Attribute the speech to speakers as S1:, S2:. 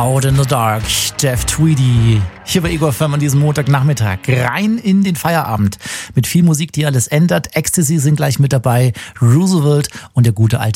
S1: Out in the Dark, Jeff Tweedy. Hier bei Ego FM an diesem Montagnachmittag. Rein in den Feierabend. Mit viel Musik, die alles ändert. Ecstasy sind gleich mit dabei. Roosevelt und der gute alte